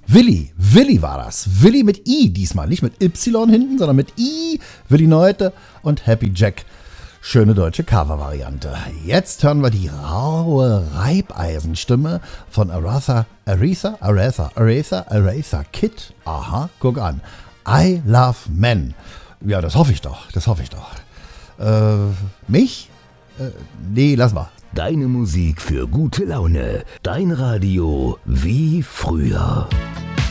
Willi war das. Willi mit I diesmal. Nicht mit Y hinten, sondern mit I. Willi Neute und Happy Jack. Schöne deutsche Cover-Variante. Jetzt hören wir die raue Reibeisenstimme von Aretha Kitt. Aha, guck an. I Love Men. Ja, das hoffe ich doch. Mich? Nee, lass mal. Deine Musik für gute Laune. Dein Radio wie früher.